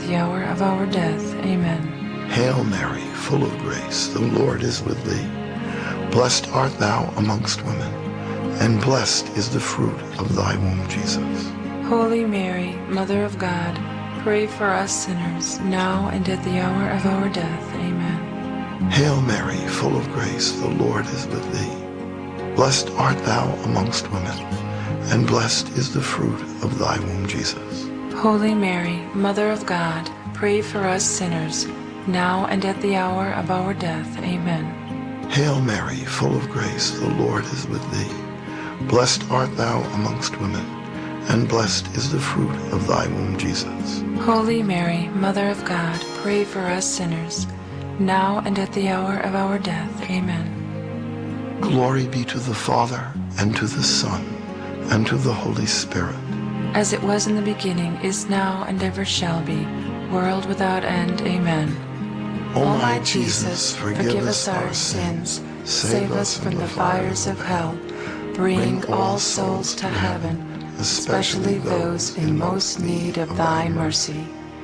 the hour of our death. Amen. Hail Mary, full of grace, the Lord is with thee. Blessed art thou amongst women, and blessed is the fruit of thy womb, Jesus. Holy Mary, Mother of God, pray for us sinners, now and at the hour of our death. Amen. Hail Mary, full of grace, the Lord is with thee. Blessed art thou amongst women, and blessed is the fruit of thy womb, Jesus. Holy Mary, Mother of God, pray for us sinners, now and at the hour of our death. Amen. Hail Mary, full of grace, the Lord is with thee. Blessed art thou amongst women, and blessed is the fruit of thy womb, Jesus. Holy Mary, Mother of God, pray for us sinners, now and at the hour of our death. Amen. Glory be to the Father, and to the Son, and to the Holy Spirit. As it was in the beginning, is now, and ever shall be, world without end. Amen. O my Jesus, forgive us our sins, save us from the fires of hell, bring all souls to heaven, especially those in most need of thy mercy.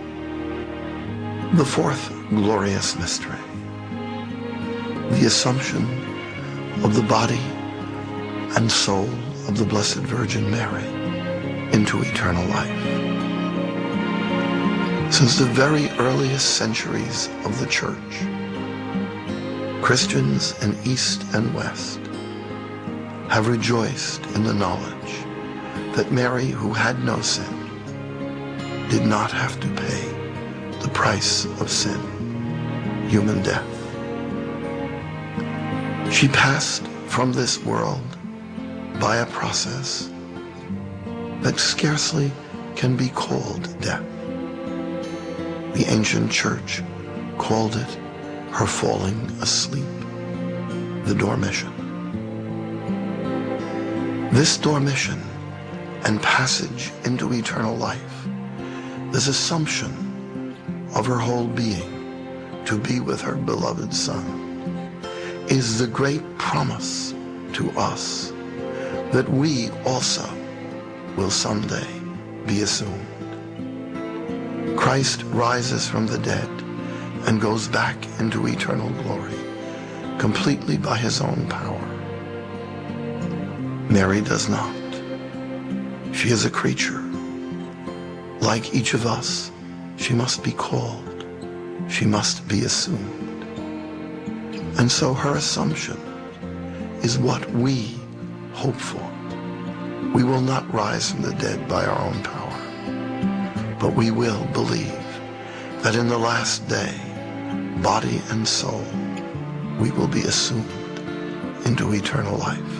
The fourth glorious mystery, the Assumption of the body and soul of the Blessed Virgin Mary into eternal life. Since the very earliest centuries of the Church, Christians in East and West have rejoiced in the knowledge that Mary, who had no sin, did not have to pay the price of sin, human death. She passed from this world by a process that scarcely can be called death. The ancient church called it her falling asleep, the dormition. This dormition and passage into eternal life, this assumption of her whole being to be with her beloved Son, is the great promise to us that we also will someday be assumed. Christ rises from the dead and goes back into eternal glory, completely by his own power. Mary does not. She is a creature. Like each of us, she must be called. She must be assumed. And so her assumption is what we hope for. We will not rise from the dead by our own power, but we will believe that in the last day, body and soul, we will be assumed into eternal life.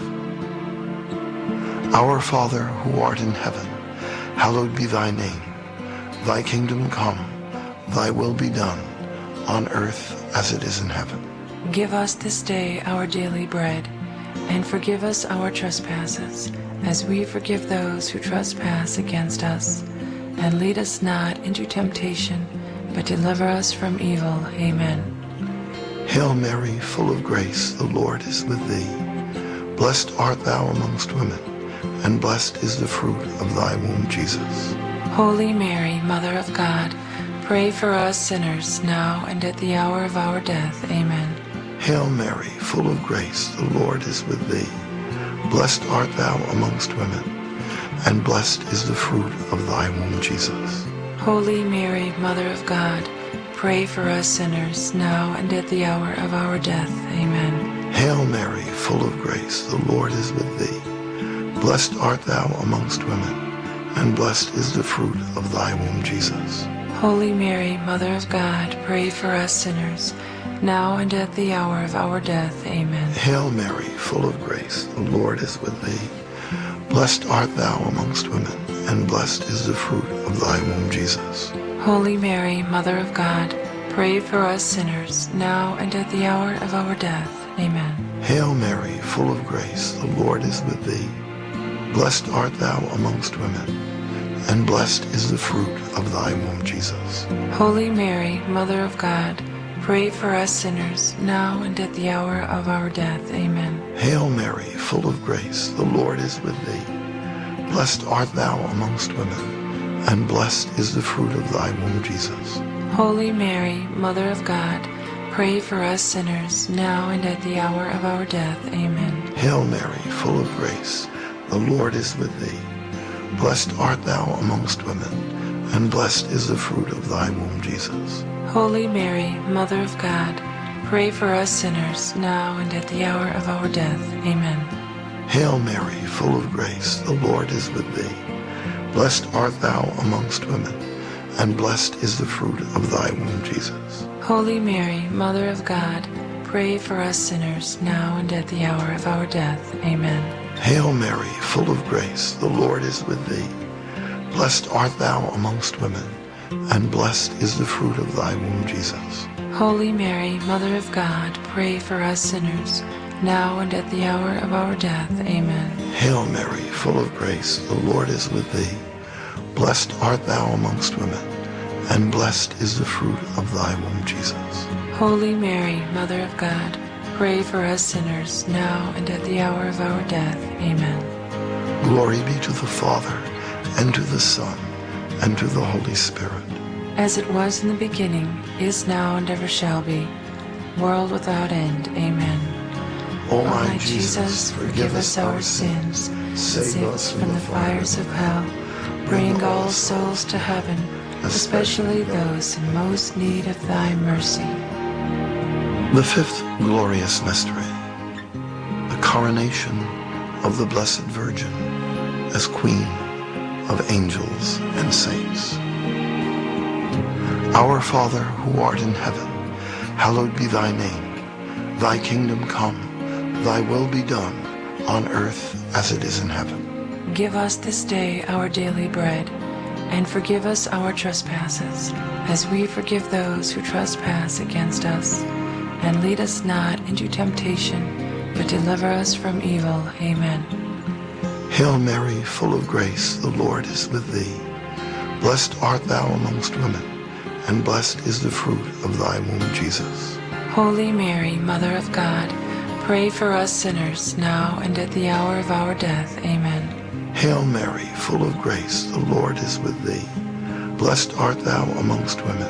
Our Father, who art in heaven, hallowed be thy name. Thy kingdom come, thy will be done, on earth as it is in heaven. Give us this day our daily bread, and forgive us our trespasses, as we forgive those who trespass against us. And lead us not into temptation, but deliver us from evil. Amen. Hail Mary, full of grace, the Lord is with thee. Blessed art thou amongst women, and blessed is the fruit of thy womb, Jesus. Holy Mary, Mother of God, pray for us sinners, now and at the hour of our death. Amen. Hail Mary, full of grace, the Lord is with thee. Blessed art thou amongst women, and blessed is the fruit of thy womb, Jesus. Holy Mary, Mother of God, pray for us sinners, now and at the hour of our death. Amen. Hail Mary, full of grace, the Lord is with thee. Blessed art thou amongst women, and blessed is the fruit of thy womb, Jesus. Holy Mary, Mother of God, pray for us sinners, now and at the hour of our death. Amen. Hail Mary, full of grace, the Lord is with thee. Blessed art thou amongst women, and blessed is the fruit of thy womb, Jesus. Holy Mary, Mother of God, pray for us sinners, now and at the hour of our death. Amen. Hail Mary, full of grace, the Lord is with thee. Blessed art thou amongst women, and blessed is the fruit of thy womb, Jesus. Holy Mary, Mother of God, pray for us sinners, now and at the hour of our death. Amen. Hail Mary, full of grace, the Lord is with thee. Blessed art thou amongst women, and blessed is the fruit of thy womb, Jesus. Holy Mary, Mother of God, pray for us sinners, now and at the hour of our death. Amen. Hail Mary, full of grace, the Lord is with thee. Blessed art thou amongst women, and blessed is the fruit of thy womb, Jesus. Holy Mary, Mother of God, pray for us sinners, now and at the hour of our death. Amen. Hail Mary, full of grace, the Lord is with thee. Blessed art thou amongst women, and blessed is the fruit of thy womb, Jesus. Holy Mary, Mother of God, pray for us sinners, now and at the hour of our death. Amen. Hail Mary, full of grace, the Lord is with thee. Blessed art thou amongst women, and blessed is the fruit of thy womb, Jesus. Holy Mary, Mother of God, pray for us sinners, now and at the hour of our death. Amen. Hail Mary, full of grace, the Lord is with thee. Blessed art thou amongst women, and blessed is the fruit of thy womb, Jesus. Holy Mary, Mother of God, pray for us sinners, now and at the hour of our death. Amen. Glory be to the Father, and to the Son, and to the Holy Spirit. As it was in the beginning, is now, and ever shall be, world without end. Amen. O my Jesus, forgive us our sins, save us from the fires of hell, bring all souls to heaven, especially those in most need of thy mercy. The fifth glorious mystery, the coronation of the Blessed Virgin as Queen of angels and saints. Our Father, who art in heaven, hallowed be thy name. Thy kingdom come, thy will be done, on earth as it is in heaven. Give us this day our daily bread, and forgive us our trespasses, as we forgive those who trespass against us. And lead us not into temptation, but deliver us from evil. Amen. Hail Mary, full of grace, the Lord is with thee. Blessed art thou amongst women, and blessed is the fruit of thy womb, Jesus. Holy Mary, Mother of God, pray for us sinners, now and at the hour of our death. Amen. Hail Mary, full of grace, the Lord is with thee. Blessed art thou amongst women,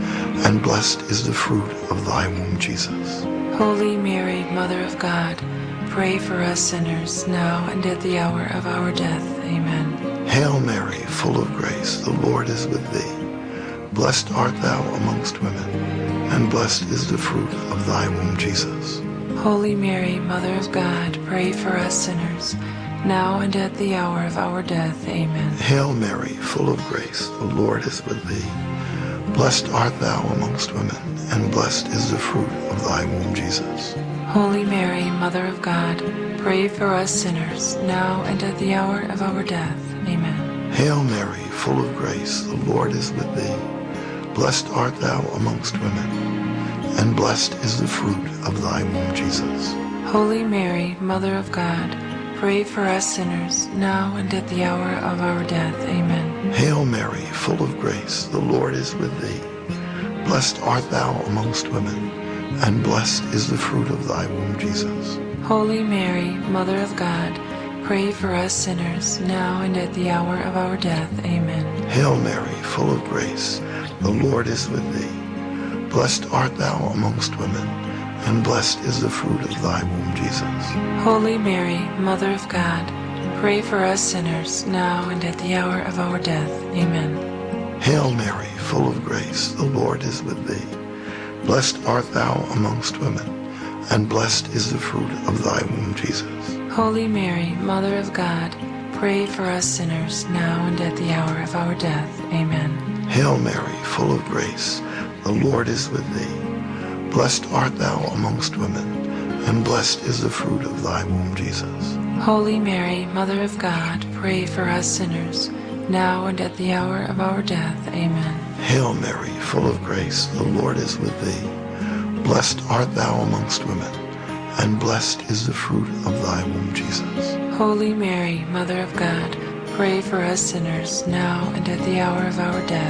and blessed is the fruit of thy womb, Jesus. Holy Mary, Mother of God, pray for us sinners, now and at the hour of our death. Amen. Hail Mary, full of grace, the Lord is with thee. Blessed art thou amongst women, and blessed is the fruit of thy womb, Jesus. Holy Mary, Mother of God, pray for us sinners, now and at the hour of our death. Amen. Hail Mary, full of grace, the Lord is with thee. Blessed art thou amongst women, and blessed is the fruit of thy womb, Jesus. Holy Mary, Mother of God, pray for us sinners, now and at the hour of our death. Amen. Hail Mary, full of grace, the Lord is with thee. Blessed art thou amongst women, and blessed is the fruit of thy womb, Jesus. Holy Mary, Mother of God, pray for us sinners, now and at the hour of our death. Amen. Hail Mary, full of grace, the Lord is with thee. Blessed art thou amongst women, and blessed is the fruit of thy womb, Jesus. Holy Mary, Mother of God, pray for us sinners, now and at the hour of our death. Amen. Hail Mary, full of grace, the Lord is with thee. Blessed art thou amongst women, and blessed is the fruit of thy womb, Jesus. Holy Mary, Mother of God, pray for us sinners, now and at the hour of our death. Amen. Hail Mary, full of grace, the Lord is with thee. Blessed art thou amongst women, and blessed is the fruit of thy womb, Jesus. Holy Mary, Mother of God, pray for us sinners, now and at the hour of our death. Amen. Hail Mary, full of grace, the Lord is with thee. Blessed art thou amongst women, and blessed is the fruit of thy womb, Jesus. Holy Mary, Mother of God, pray for us sinners, now and at the hour of our death. Amen. Hail Mary, full of grace, the Lord is with thee. Blessed art thou amongst women, and blessed is the fruit of thy womb, Jesus. Holy Mary, Mother of God, pray for us sinners, now and at the hour of our death.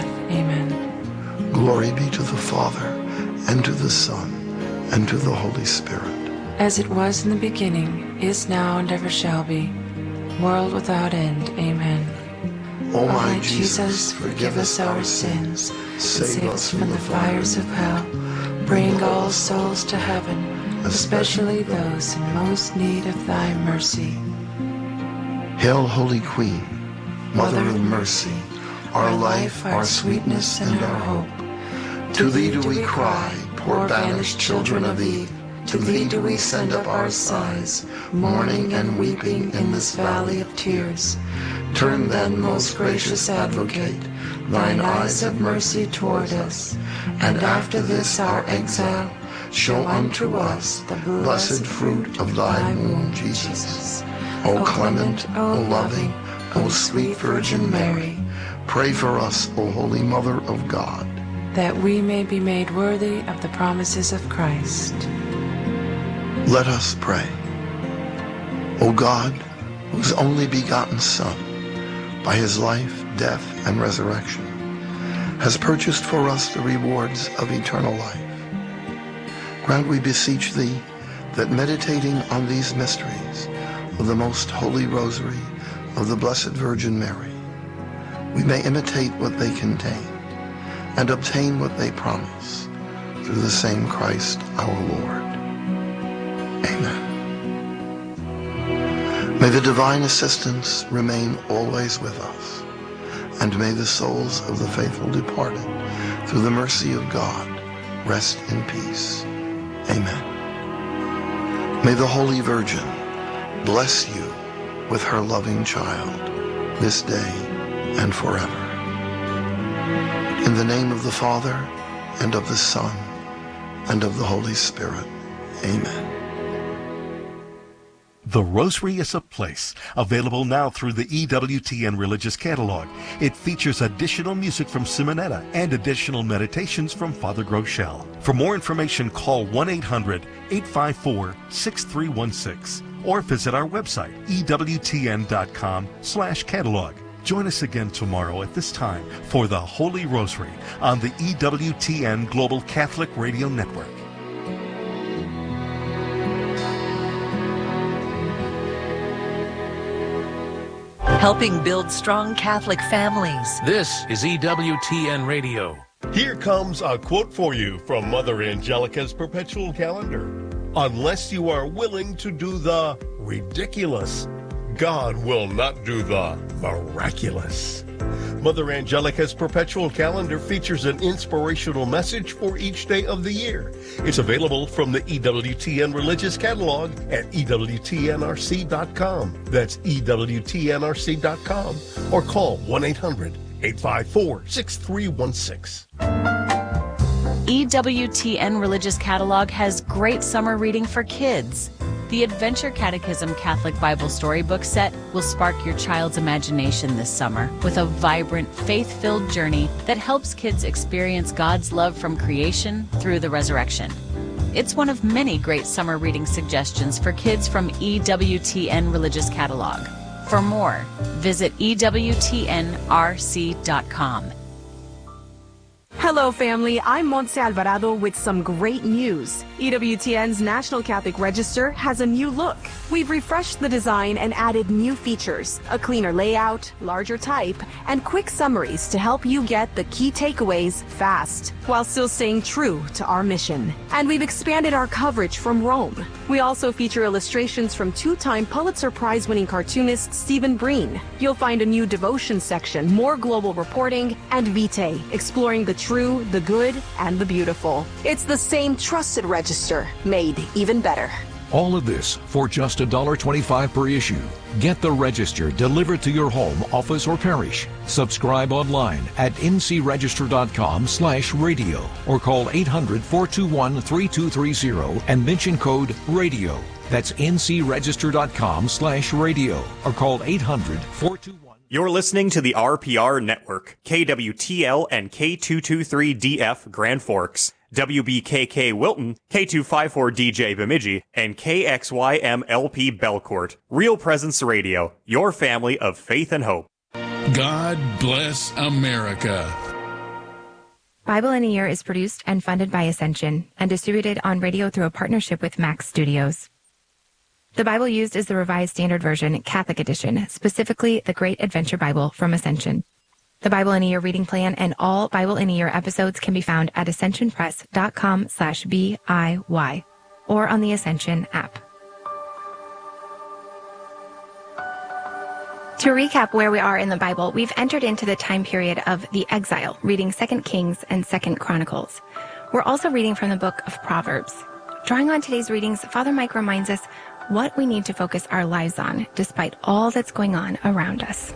Amen. Glory be to the Father, and to the Son, and to the Holy Spirit. As it was in the beginning, is now, and ever shall be, world without end. Amen. O my Jesus, forgive us our sins, save us from the fires of hell, bring all souls to heaven, especially those in most need of thy mercy. Hail, Holy Queen, Mother of mercy, our life, our sweetness, and our hope. To thee do we cry, poor banished children of Eve. To thee do we send up our sighs, mourning and weeping in this valley of tears. Turn then, most gracious Advocate, thine eyes of mercy toward us, and after this our exile, show unto us the blessed fruit of thy womb, Jesus. O clement, O loving, O sweet Virgin Mary, pray for us, O Holy Mother of God, that we may be made worthy of the promises of Christ. Let us pray. O God, whose only begotten Son, by his life, death, and resurrection, has purchased for us the rewards of eternal life, grant, we beseech thee, that meditating on these mysteries of the most holy rosary of the Blessed Virgin Mary, we may imitate what they contain and obtain what they promise, through the same Christ our Lord. Amen. May the divine assistance remain always with us, and may the souls of the faithful departed, through the mercy of God, rest in peace. Amen. May the Holy Virgin bless you with her loving child, this day and forever. In the name of the Father, and of the Son, and of the Holy Spirit. Amen. The Rosary is a Place, available now through the EWTN Religious Catalog. It features additional music from Simonetta and additional meditations from Father Groeschel. For more information, call 1-800-854-6316 or visit our website, EWTN.com/catalog. Join us again tomorrow at this time for the Holy Rosary on the EWTN Global Catholic Radio Network. Helping build strong Catholic families. This is EWTN Radio. Here comes a quote for you from Mother Angelica's Perpetual Calendar. Unless you are willing to do the ridiculous, God will not do the miraculous. Mother Angelica's Perpetual Calendar features an inspirational message for each day of the year. It's available from the EWTN Religious Catalog at EWTNRC.com. That's EWTNRC.com, or call 1-800-854-6316. EWTN Religious Catalog has great summer reading for kids. The Adventure Catechism Catholic Bible Storybook Set will spark your child's imagination this summer with a vibrant, faith-filled journey that helps kids experience God's love from creation through the resurrection. It's one of many great summer reading suggestions for kids from EWTN Religious Catalog. For more, visit EWTNRC.com. Hello, family. I'm Montse Alvarado with some great news. EWTN's National Catholic Register has a new look. We've refreshed the design and added new features, a cleaner layout, larger type, and quick summaries to help you get the key takeaways fast, while still staying true to our mission. And we've expanded our coverage from Rome. We also feature illustrations from two-time Pulitzer Prize-winning cartoonist Stephen Breen. You'll find a new devotion section, more global reporting, and Vitae, exploring the true, the good, and the beautiful. It's the same trusted register, made even better. All of this for just $1.25 per issue. Get the Register delivered to your home, office, or parish. Subscribe online at ncregister.com/radio or call 800-421-3230 and mention code RADIO. That's ncregister.com/radio or call 800-421. You're listening to the RPR Network, KWTL and K223DF Grand Forks, WBKK Wilton, K254DJ Bemidji, and KXYMLP Belcourt. Real Presence Radio, your family of faith and hope. God bless America. Bible in a Year is produced and funded by Ascension and distributed on radio through a partnership with Max Studios. The Bible used is the Revised Standard Version, Catholic Edition, specifically the Great Adventure Bible from Ascension. The Bible in a Year reading plan and all Bible in a Year episodes can be found at ascensionpress.com/BIY or on the Ascension app. To recap where we are in the Bible, we've entered into the time period of the exile, reading 2 Kings and 2 Chronicles. We're also reading from the book of Proverbs. Drawing on today's readings, Father Mike reminds us what we need to focus our lives on despite all that's going on around us.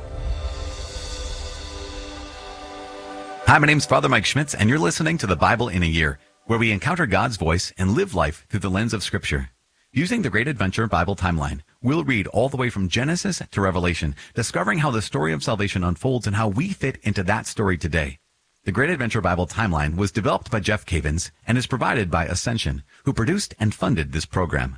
Hi, my name's Father Mike Schmitz, and you're listening to the Bible in a Year, where we encounter God's voice and live life through the lens of Scripture. Using the Great Adventure Bible timeline, we'll read all the way from Genesis to Revelation, discovering how the story of salvation unfolds and how we fit into that story today. The Great Adventure Bible timeline was developed by Jeff Cavins and is provided by Ascension, who produced and funded this program.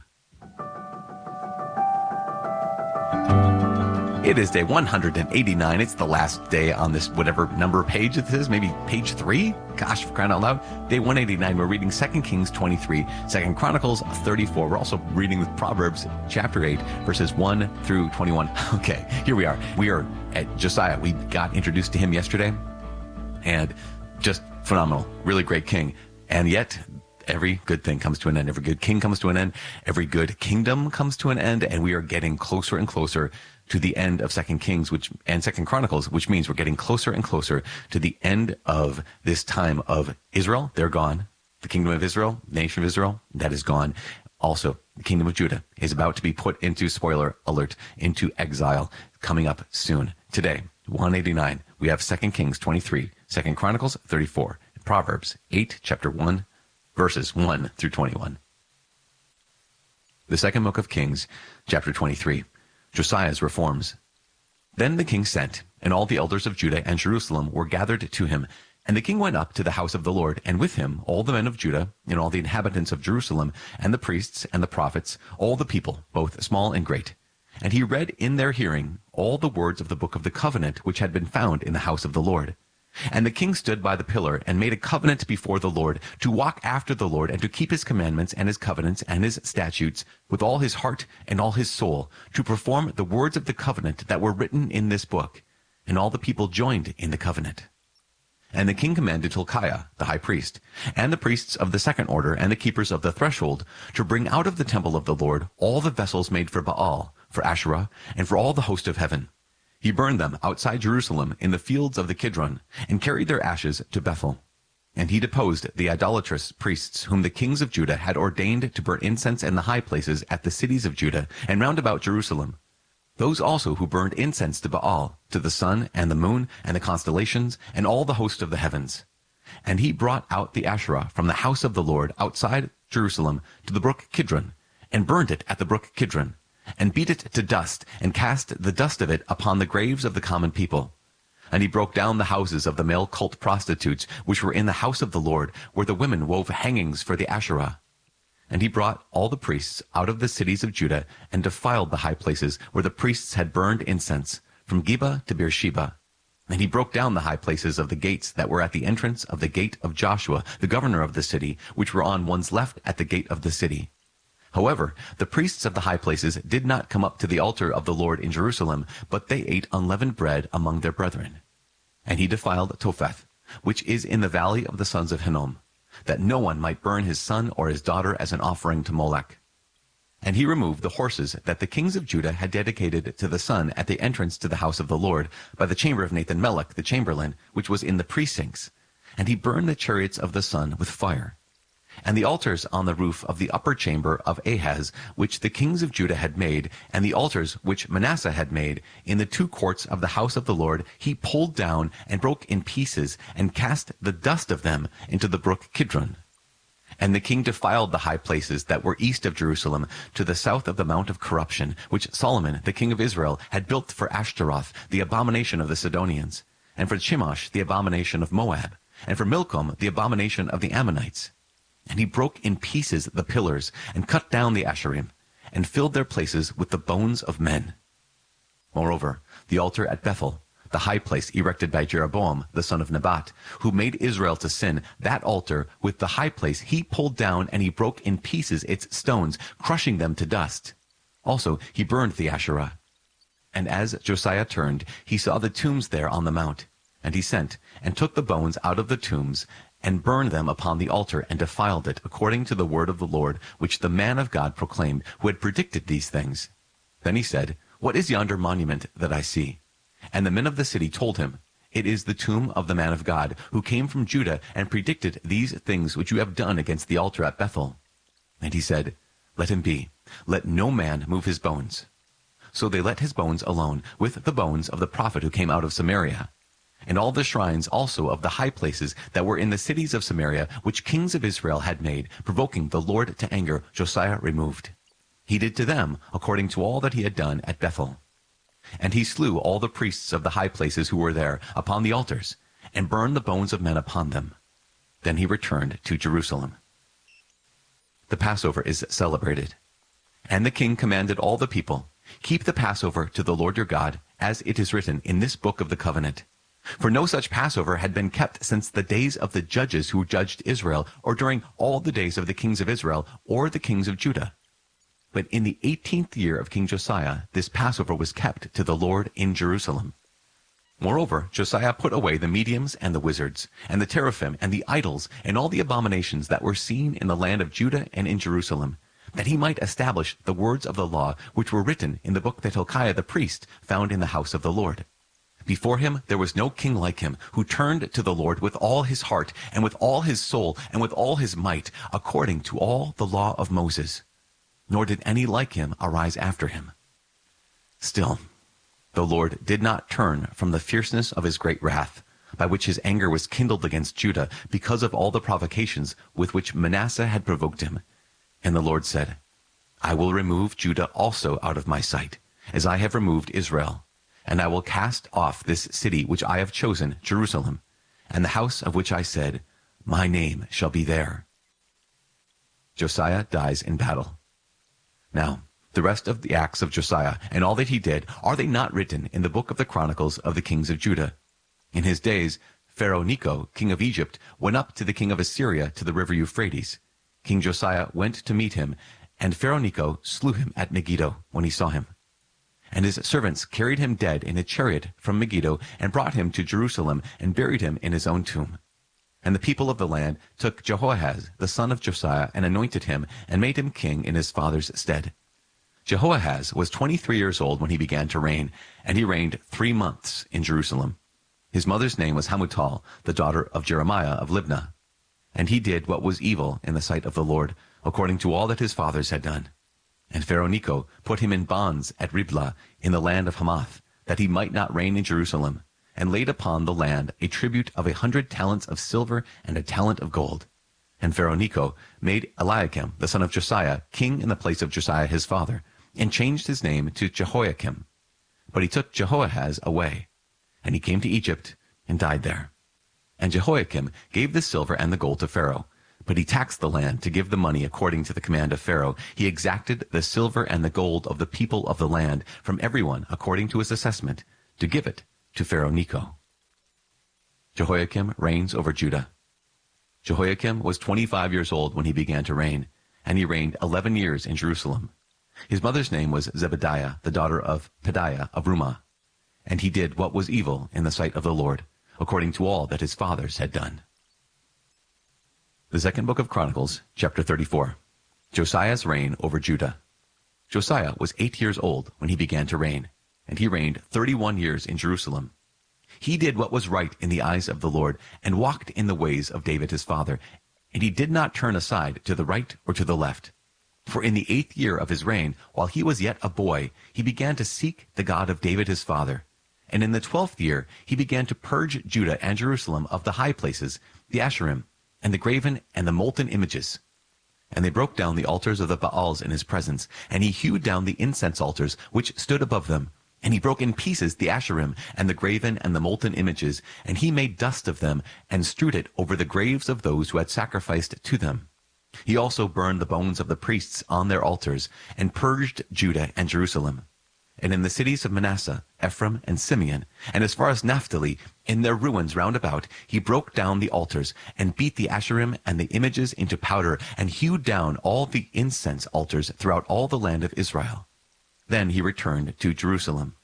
It is day 189. It's the last day on this whatever number page it is, maybe page 3? Gosh, for crying out loud. Day 189, we're reading 2 Kings 23, 2 Chronicles 34. We're also reading with Proverbs chapter 8, verses 1 through 21. Okay, here we are. We are at Josiah. We got introduced to him yesterday, and just phenomenal. Really great king. And yet, every good thing comes to an end. Every good king comes to an end. Every good kingdom comes to an end. And we are getting closer and closer to the end of 2 Kings and 2 Chronicles, which means we're getting closer and closer to the end of this time of Israel. They're gone. The kingdom of Israel, nation of Israel, that is gone. Also, the kingdom of Judah is about to be put into, spoiler alert, into exile, coming up soon. Today, 189, we have 2 Kings 23, 2 Chronicles 34, Proverbs 8, chapter 1, verses 1 through 21. The second book of Kings, chapter 23. Josiah's reforms. Then the king sent, and all the elders of Judah and Jerusalem were gathered to him. And the king went up to the house of the Lord, and with him all the men of Judah, and all the inhabitants of Jerusalem, and the priests and the prophets, all the people, both small and great. And he read in their hearing all the words of the book of the covenant which had been found in the house of the Lord. And the king stood by the pillar and made a covenant before the Lord to walk after the Lord and to keep his commandments and his covenants and his statutes with all his heart and all his soul, to perform the words of the covenant that were written in this book. And all the people joined in the covenant. And the king commanded Hilkiah, the high priest, and the priests of the second order and the keepers of the threshold to bring out of the temple of the Lord all the vessels made for Baal, for Asherah, and for all the host of heaven. He burned them outside Jerusalem in the fields of the Kidron, and carried their ashes to Bethel. And he deposed the idolatrous priests whom the kings of Judah had ordained to burn incense in the high places at the cities of Judah and round about Jerusalem. Those also who burned incense to Baal, to the sun and the moon and the constellations, and all the host of the heavens. And he brought out the Asherah from the house of the Lord outside Jerusalem to the brook Kidron, and burned it at the brook Kidron, and beat it to dust, and cast the dust of it upon the graves of the common people. And he broke down the houses of the male cult prostitutes, which were in the house of the Lord, where the women wove hangings for the Asherah. And he brought all the priests out of the cities of Judah, and defiled the high places where the priests had burned incense, from Geba to Beersheba. And he broke down the high places of the gates that were at the entrance of the gate of Joshua, the governor of the city, which were on one's left at the gate of the city. However, the priests of the high places did not come up to the altar of the Lord in Jerusalem, but they ate unleavened bread among their brethren. And he defiled Topheth, which is in the valley of the sons of Hinnom, that no one might burn his son or his daughter as an offering to Molech. And he removed the horses that the kings of Judah had dedicated to the sun at the entrance to the house of the Lord, by the chamber of Nathan-Melech the chamberlain, which was in the precincts. And he burned the chariots of the sun with fire. And the altars on the roof of the upper chamber of Ahaz, which the kings of Judah had made, and the altars which Manasseh had made, in the two courts of the house of the Lord, he pulled down and broke in pieces, and cast the dust of them into the brook Kidron. And the king defiled the high places that were east of Jerusalem, to the south of the Mount of Corruption, which Solomon, the king of Israel, had built for Ashtaroth, the abomination of the Sidonians, and for Chemosh, the abomination of Moab, and for Milcom, the abomination of the Ammonites. And he broke in pieces the pillars, and cut down the Asherim, and filled their places with the bones of men. Moreover, the altar at Bethel, the high place erected by Jeroboam, the son of Nebat, who made Israel to sin, that altar with the high place he pulled down, and he broke in pieces its stones, crushing them to dust. Also, he burned the Asherah. And as Josiah turned, he saw the tombs there on the mount. And he sent, and took the bones out of the tombs, and burned them upon the altar, and defiled it, according to the word of the Lord, which the man of God proclaimed, who had predicted these things. Then he said, What is yonder monument that I see? And the men of the city told him, It is the tomb of the man of God, who came from Judah, and predicted these things which you have done against the altar at Bethel. And he said, Let him be. Let no man move his bones. So they let his bones alone, with the bones of the prophet who came out of Samaria. And all the shrines also of the high places that were in the cities of Samaria, which kings of Israel had made, provoking the Lord to anger, Josiah removed. He did to them according to all that he had done at Bethel. And he slew all the priests of the high places who were there upon the altars, and burned the bones of men upon them. Then he returned to Jerusalem. The Passover is celebrated. And the king commanded all the people, Keep the Passover to the Lord your God, as it is written in this book of the covenant. For no such Passover had been kept since the days of the judges who judged Israel, or during all the days of the kings of Israel, or the kings of Judah. But in the 18th year of King Josiah, this Passover was kept to the Lord in Jerusalem. Moreover, Josiah put away the mediums and the wizards, and the teraphim and the idols, and all the abominations that were seen in the land of Judah and in Jerusalem, that he might establish the words of the law which were written in the book that Hilkiah the priest found in the house of the Lord. Before him there was no king like him, who turned to the Lord with all his heart, and with all his soul, and with all his might, according to all the law of Moses. Nor did any like him arise after him. Still, the Lord did not turn from the fierceness of his great wrath, by which his anger was kindled against Judah, because of all the provocations with which Manasseh had provoked him. And the Lord said, I will remove Judah also out of my sight, as I have removed Israel. And I will cast off this city which I have chosen, Jerusalem, and the house of which I said, My name shall be there. Josiah dies in battle. Now, the rest of the acts of Josiah, and all that he did, are they not written in the book of the Chronicles of the kings of Judah? In his days, Pharaoh Necho, king of Egypt, went up to the king of Assyria to the river Euphrates. King Josiah went to meet him, and Pharaoh Necho slew him at Megiddo when he saw him. And his servants carried him dead in a chariot from Megiddo, and brought him to Jerusalem, and buried him in his own tomb. And the people of the land took Jehoahaz, the son of Josiah, and anointed him, and made him king in his father's stead. Jehoahaz was 23 years old when he began to reign, and he reigned 3 months in Jerusalem. His mother's name was Hamutal, the daughter of Jeremiah of Libnah. And he did what was evil in the sight of the Lord, according to all that his fathers had done. And Pharaoh Necho put him in bonds at Riblah in the land of Hamath, that he might not reign in Jerusalem, and laid upon the land a tribute of 100 talents of silver and a talent of gold. And Pharaoh Necho made Eliakim, the son of Josiah, king in the place of Josiah his father, and changed his name to Jehoiakim. But he took Jehoahaz away, and he came to Egypt and died there. And Jehoiakim gave the silver and the gold to Pharaoh, but he taxed the land to give the money according to the command of Pharaoh. He exacted the silver and the gold of the people of the land from everyone according to his assessment, to give it to Pharaoh Necho. Jehoiakim reigns over Judah. Jehoiakim was 25 years old when he began to reign, and he reigned 11 years in Jerusalem. His mother's name was Zebediah, the daughter of Pedaiah of Rumah. And he did what was evil in the sight of the Lord, according to all that his fathers had done. The second book of Chronicles, chapter 34. Josiah's reign over Judah. Josiah was 8 years old when he began to reign, and he reigned 31 years in Jerusalem. He did what was right in the eyes of the Lord, and walked in the ways of David his father, and he did not turn aside to the right or to the left. For in the 8th year of his reign, while he was yet a boy, he began to seek the God of David his father. And in the 12th year, he began to purge Judah and Jerusalem of the high places, the Asherim, and the graven and the molten images. And they broke down the altars of the Baals in his presence, and he hewed down the incense altars which stood above them. And he broke in pieces the Asherim and the graven and the molten images, and he made dust of them, and strewed it over the graves of those who had sacrificed to them. He also burned the bones of the priests on their altars, and purged Judah and Jerusalem. And in the cities of Manasseh, Ephraim, and Simeon, and as far as Naphtali, in their ruins round about, he broke down the altars, and beat the Asherim and the images into powder, and hewed down all the incense altars throughout all the land of Israel. Then he returned to Jerusalem.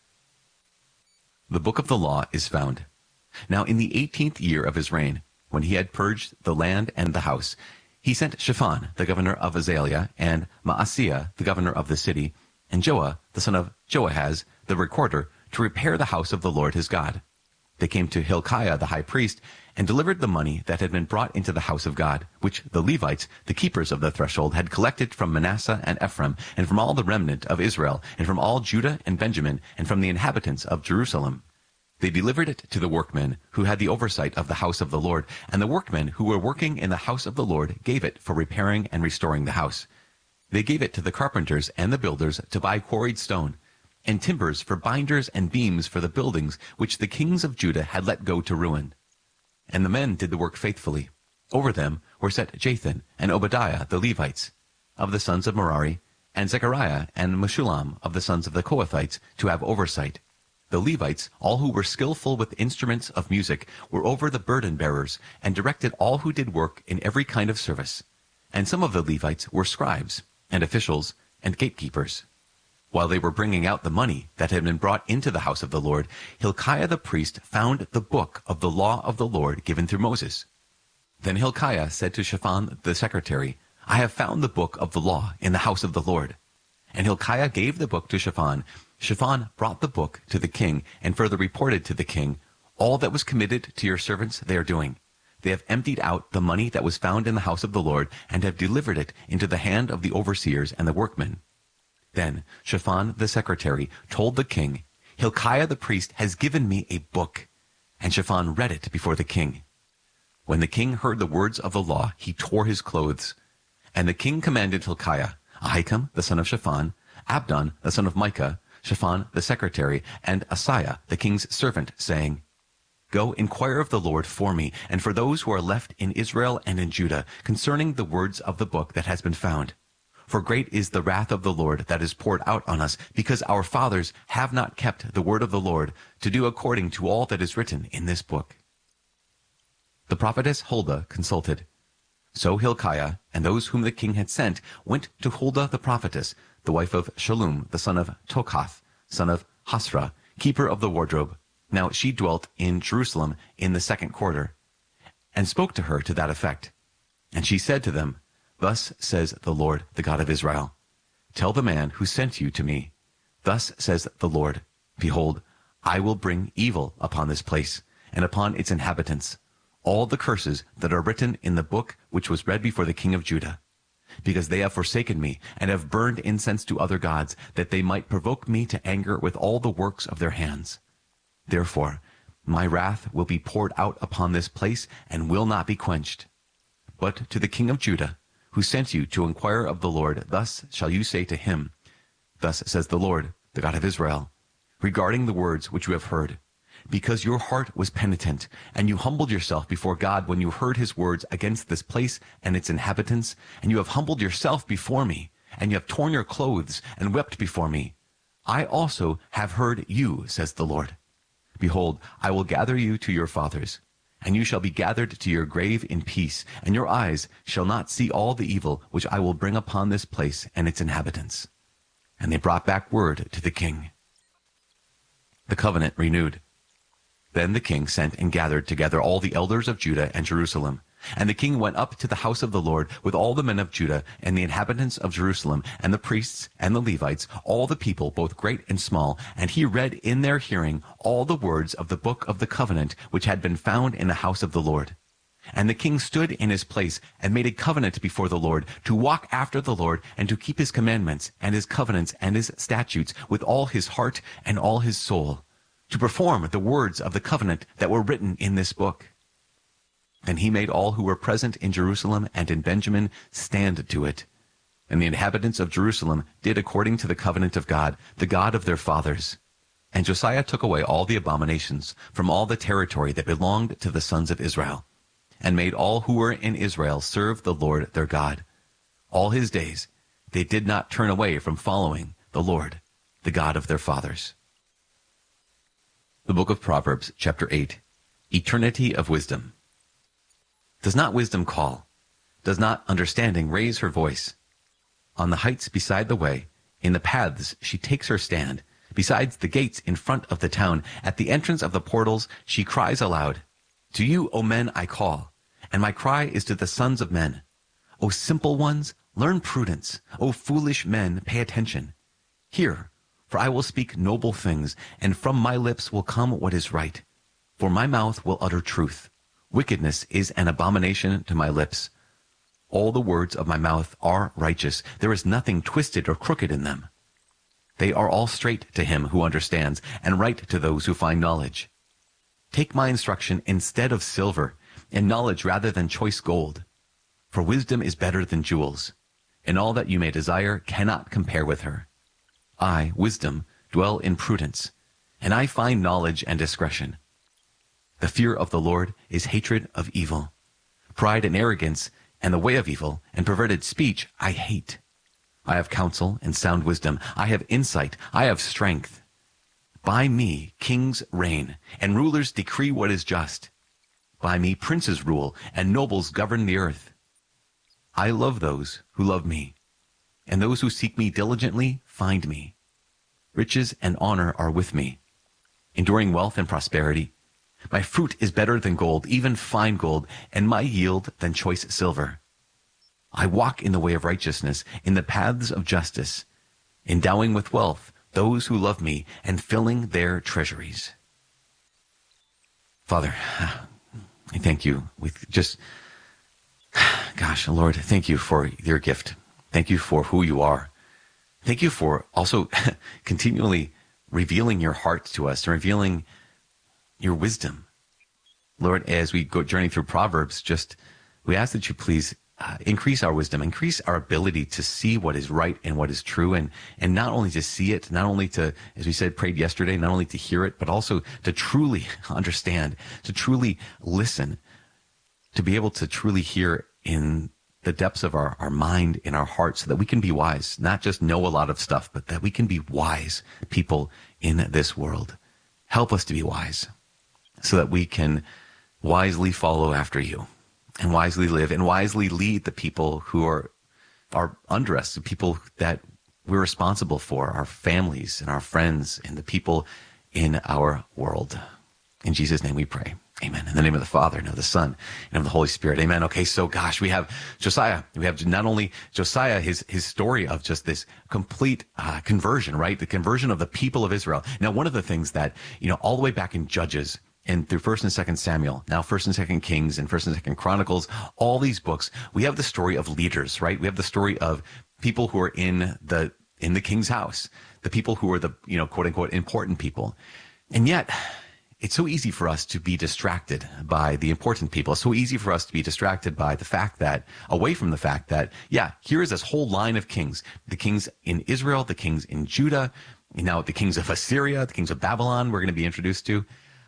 The book of the law is found. Now in the 18th year of his reign, when he had purged the land and the house, he sent Shaphan, the governor of Azaliah, and Maaseiah, the governor of the city, and Joah, the son of Joahaz, the recorder, to repair the house of the Lord his God. They came to Hilkiah the high priest, and delivered the money that had been brought into the house of God, which the Levites, the keepers of the threshold, had collected from Manasseh and Ephraim, and from all the remnant of Israel, and from all Judah and Benjamin, and from the inhabitants of Jerusalem. They delivered it to the workmen who had the oversight of the house of the Lord, and the workmen who were working in the house of the Lord gave it for repairing and restoring the house. They gave it to the carpenters and the builders to buy quarried stone, and timbers for binders and beams for the buildings which the kings of Judah had let go to ruin. And the men did the work faithfully. Over them were set Jathan and Obadiah the Levites, of the sons of Merari, and Zechariah and Meshullam of the sons of the Kohathites, to have oversight. The Levites, all who were skillful with instruments of music, were over the burden bearers, and directed all who did work in every kind of service. And some of the Levites were scribes, and officials, and gatekeepers. While they were bringing out the money that had been brought into the house of the Lord, Hilkiah the priest found the book of the law of the Lord given through Moses. Then Hilkiah said to Shaphan the secretary, I have found the book of the law in the house of the Lord. And Hilkiah gave the book to Shaphan. Shaphan brought the book to the king, and further reported to the king, all that was committed to your servants they are doing. They have emptied out the money that was found in the house of the Lord, and have delivered it into the hand of the overseers and the workmen. Then Shaphan the secretary told the king, Hilkiah the priest has given me a book. And Shaphan read it before the king. When the king heard the words of the law, he tore his clothes. And the king commanded Hilkiah, Ahikam the son of Shaphan, Abdon the son of Micah, Shaphan the secretary, and Asaiah the king's servant, saying, Go inquire of the Lord for me, and for those who are left in Israel and in Judah, concerning the words of the book that has been found. For great is the wrath of the Lord that is poured out on us, because our fathers have not kept the word of the Lord, to do according to all that is written in this book. The prophetess Huldah consulted. So Hilkiah and those whom the king had sent went to Huldah the prophetess, the wife of Shallum, the son of Tokath, son of Hasra, keeper of the wardrobe. Now she dwelt in Jerusalem in the 2nd quarter, and spoke to her to that effect. And she said to them, Thus says the Lord, the God of Israel, Tell the man who sent you to me, Thus says the Lord, Behold, I will bring evil upon this place, and upon its inhabitants, all the curses that are written in the book which was read before the king of Judah, because they have forsaken me, and have burned incense to other gods, that they might provoke me to anger with all the works of their hands. Therefore my wrath will be poured out upon this place, and will not be quenched. But to the king of Judah, who sent you to inquire of the Lord, thus shall you say to him, Thus says the Lord, the God of Israel, regarding the words which you have heard, because your heart was penitent, and you humbled yourself before God when you heard his words against this place and its inhabitants, and you have humbled yourself before me, and you have torn your clothes and wept before me. I also have heard you, says the Lord. Behold, I will gather you to your fathers, and you shall be gathered to your grave in peace, and your eyes shall not see all the evil which I will bring upon this place and its inhabitants. And they brought back word to the king. The covenant renewed. Then the king sent and gathered together all the elders of Judah and Jerusalem. And the king went up to the house of the Lord with all the men of Judah and the inhabitants of Jerusalem, and the priests and the Levites, all the people, both great and small. And he read in their hearing all the words of the book of the covenant which had been found in the house of the Lord. And the king stood in his place and made a covenant before the Lord, to walk after the Lord, and to keep his commandments and his covenants and his statutes with all his heart and all his soul, to perform the words of the covenant that were written in this book. Then he made all who were present in Jerusalem and in Benjamin stand to it. And the inhabitants of Jerusalem did according to the covenant of God, the God of their fathers. And Josiah took away all the abominations from all the territory that belonged to the sons of Israel, and made all who were in Israel serve the Lord their God. All his days they did not turn away from following the Lord, the God of their fathers. The book of Proverbs, chapter 8. Eternity of wisdom. Does not wisdom call? Does not understanding raise her voice? On the heights beside the way, In the paths she takes her stand, besides the gates in front of the town. At the entrance of the portals she cries aloud, to you, O men, I call, and my cry is to the sons of men. O simple ones, learn prudence. O foolish men, pay attention. Hear, for I will speak noble things, and from my lips will come what is right. For my mouth will utter truth. Wickedness is an abomination to my lips. All the words of my mouth are righteous. There is nothing twisted or crooked in them. They are all straight to him who understands, and right to those who find knowledge. Take my instruction instead of silver, and knowledge rather than choice gold. For wisdom is better than jewels, and all that you may desire cannot compare with her. I, wisdom, dwell in prudence, and I find knowledge and discretion. The fear of the Lord is hatred of evil. Pride and arrogance, and the way of evil, and perverted speech I hate. I have counsel and sound wisdom. I have insight. I have strength. By me kings reign, and rulers decree what is just. By me princes rule, and nobles govern the earth. I love those who love me, and those who seek me diligently find me. Riches and honor are with me, enduring wealth and prosperity. My fruit is better than gold, even fine gold, and my yield than choice silver. I walk in the way of righteousness, in the paths of justice, endowing with wealth those who love me, and filling their treasuries. Father, I thank you with just, gosh, Lord, thank you for your gift. Thank you for who you are. Thank you for also continually revealing your heart to us and revealing your wisdom. Lord, as we go journey through Proverbs, we ask that you please increase our wisdom, increase our ability to see what is right and what is true, and not only to see it, not only to, as we said, prayed yesterday, not only to hear it, but also to truly understand, to truly listen, to be able to truly hear in the depths of our mind, in our hearts, so that we can be wise, not just know a lot of stuff, but that we can be wise people in this world. Help us to be wise so that we can wisely follow after you, and wisely live, and wisely lead the people who are under us, the people that we're responsible for, our families and our friends and the people in our world. In Jesus' name we pray. Amen. In the name of the Father, and of the Son, and of the Holy Spirit. Amen. Okay, so gosh, we have Josiah. We have not only Josiah, his story of just this complete conversion, right? The conversion of the people of Israel. Now, one of the things that, all the way back in Judges, and through 1st and 2nd Samuel, now 1st and 2nd Kings, and 1st and 2nd Chronicles, all these books, we have the story of leaders, right? We have the story of people who are in the king's house, the people who are the, quote unquote, important people. And yet, it's so easy for us to be distracted by the important people. It's so easy for us to be distracted by the fact that, away from the fact that, here is this whole line of kings, the kings in Israel, the kings in Judah, now the kings of Assyria, the kings of Babylon we're going to be introduced to.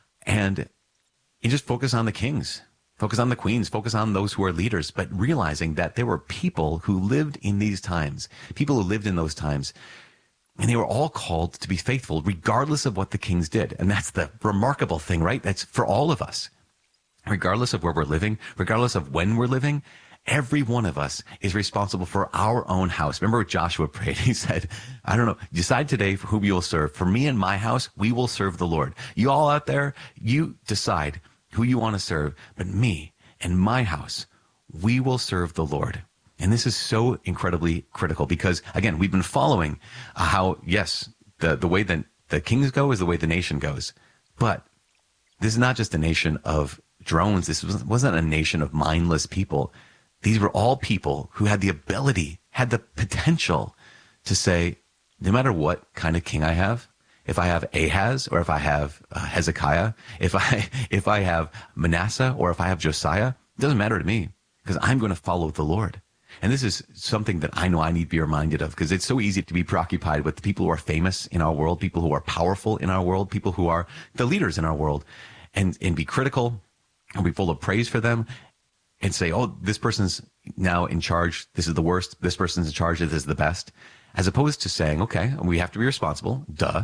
And you just focus on the kings, focus on the queens, focus on those who are leaders, but realizing that there were people who lived in these times, people who lived in those times, and they were all called to be faithful regardless of what the kings did. And that's the remarkable thing, right? That's for all of us. Regardless of where we're living, regardless of when we're living, every one of us is responsible for our own house. Remember what Joshua prayed? He said, I don't know, decide today for whom you will serve. For me and my house, we will serve the Lord. You all out there, you decide who you want to serve, but me and my house, we will serve the Lord. And this is so incredibly critical because, again, we've been following how, yes, the way that the kings go is the way the nation goes. But this is not just a nation of drones. This wasn't a nation of mindless people. These were all people who had the ability, had the potential to say, no matter what kind of king I have, if I have Ahaz or if I have Hezekiah, if I have Manasseh or if I have Josiah, it doesn't matter to me because I'm going to follow the Lord. And this is something that I know I need to be reminded of because it's so easy to be preoccupied with the people who are famous in our world, people who are powerful in our world, people who are the leaders in our world, and be critical and be full of praise for them and say, oh, this person's now in charge. This is the worst. This person's in charge. This is the best. As opposed to saying, okay, we have to be responsible. Duh.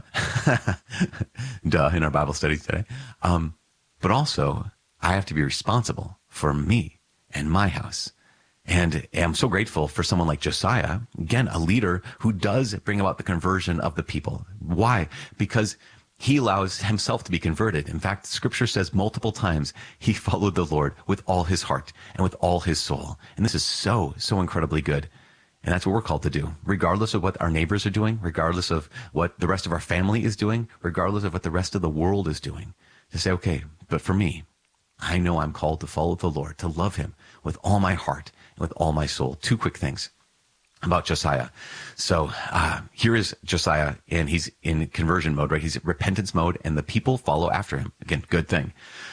Duh in our Bible study today. But also I have to be responsible for me and my house. And I'm so grateful for someone like Josiah, again, a leader who does bring about the conversion of the people. Why? Because he allows himself to be converted. In fact, Scripture says multiple times he followed the Lord with all his heart and with all his soul. And this is so incredibly good. And that's what we're called to do, regardless of what our neighbors are doing, regardless of what the rest of our family is doing, regardless of what the rest of the world is doing. To say, okay, but for me, I know I'm called to follow the Lord, to love him with all my heart and with all my soul. Two quick things about Josiah. So here is Josiah, and he's in conversion mode, right? He's in repentance mode, and the people follow after him. Again, good thing.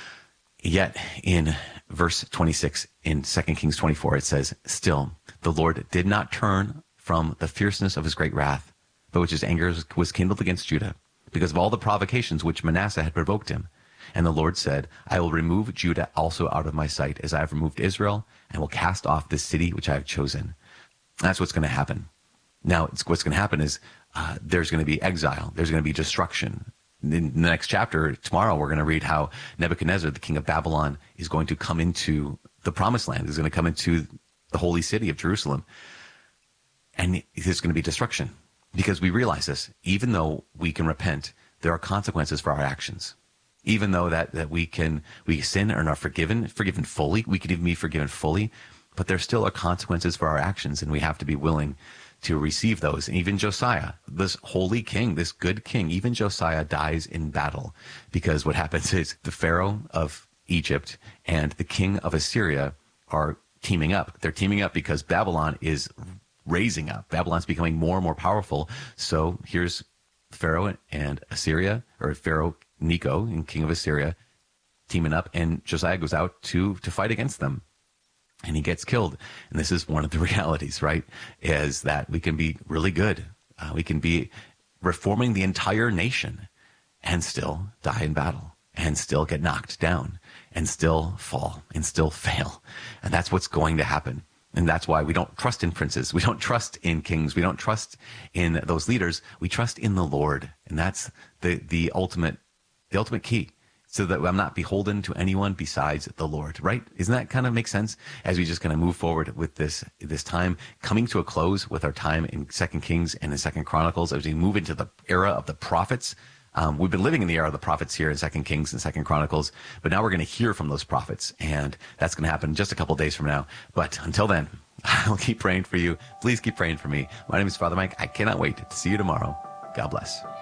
Yet in verse 26 in 2 Kings 24, it says, still, the Lord did not turn from the fierceness of his great wrath, but which his anger was kindled against Judah, because of all the provocations which Manasseh had provoked him. And the Lord said, I will remove Judah also out of my sight, as I have removed Israel, and will cast off this city which I have chosen. That's what's going to happen. Now, what's going to happen is there's going to be exile. There's going to be destruction. In the next chapter, tomorrow, we're going to read how Nebuchadnezzar, the king of Babylon, is going to come into the promised land. He's going to come into the holy city of Jerusalem. And there's going to be destruction. Because we realize this, even though we can repent, there are consequences for our actions. Even though that we sin and are forgiven fully, we can even be forgiven fully, but there still are consequences for our actions, and we have to be willing to receive those. And even Josiah, this holy king, this good king, even Josiah dies in battle, because what happens is the Pharaoh of Egypt and the king of Assyria are teaming up. They're teaming up because Babylon is raising up. Babylon's becoming more and more powerful. So here's Pharaoh and Assyria, or Pharaoh Necho, and king of Assyria, teaming up, and Josiah goes out to fight against them, and he gets killed. And this is one of the realities, right, is that we can be really good. We can be reforming the entire nation and still die in battle, and still get knocked down, and still fall, and still fail. And that's what's going to happen. And that's why we don't trust in princes. We don't trust in kings. We don't trust in those leaders. We trust in the Lord. And that's the ultimate key, so that I'm not beholden to anyone besides the Lord, right? Isn't that kind of make sense as we just kind of move forward with this time coming to a close with our time in 2 Kings and in 2 Chronicles, as we move into the era of the prophets? We've been living in the era of the prophets here in 2 Kings and 2 Chronicles, but now we're going to hear from those prophets, and that's going to happen just a couple days from now. But until then, I'll keep praying for you. Please keep praying for me. My name is Father Mike. I cannot wait to see you tomorrow. God bless.